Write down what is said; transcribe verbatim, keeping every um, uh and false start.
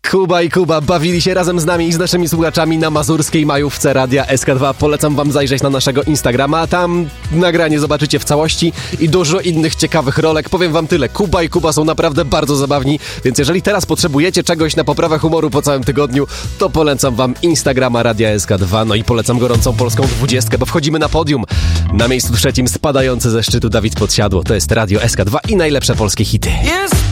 Kuba i Kuba bawili się razem z nami i z naszymi słuchaczami na mazurskiej majówce Radia S K dwa. Polecam wam zajrzeć na naszego Instagrama, tam nagranie zobaczycie w całości i dużo innych ciekawych rolek. Powiem wam tyle, Kuba i Kuba są naprawdę bardzo zabawni, więc jeżeli teraz potrzebujecie czegoś na poprawę humoru po całym tygodniu, to polecam wam Instagrama Radia S K dwa. No i polecam gorącą polską dwudziestkę, bo wchodzimy na podium. Na miejscu trzecim spadający ze szczytu Dawid Podsiadło. To jest Radio S K dwa i najlepsze polskie hity.